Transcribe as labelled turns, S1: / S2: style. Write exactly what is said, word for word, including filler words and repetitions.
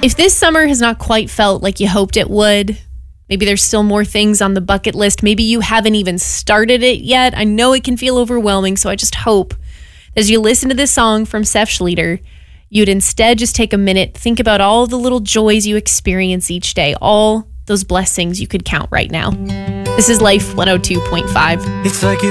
S1: If this summer has not quite felt like you hoped it would, maybe there's still more things on the bucket list. Maybe you haven't even started it yet. I know it can feel overwhelming, so I just hope as you listen to this song from Seth Schlueter, you'd instead just take a minute, think about all the little joys you experience each day, all those blessings you could count right now. This is Life one oh two point five.
S2: It's like you